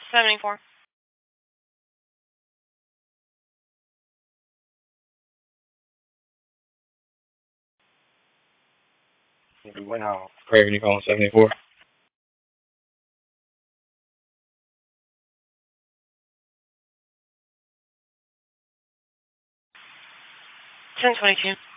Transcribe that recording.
74. We went out. Craig, you calling 74? 1022.